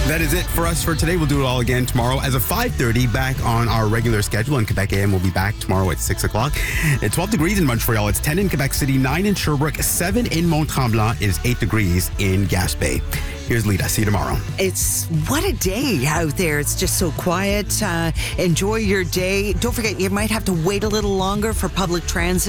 That is it for us for today. We'll do it all again tomorrow as of 5:30, back on our regular schedule. And Quebec AM will be back tomorrow at 6 o'clock. It's 12 degrees in Montreal. It's 10 in Quebec City, 9 in Sherbrooke, 7 in Mont-Tremblant. It is 8 degrees in Gaspé. Here's Lita. See you tomorrow. What a day out there. It's just so quiet. Enjoy your day. Don't forget, you might have to wait a little longer for public transit.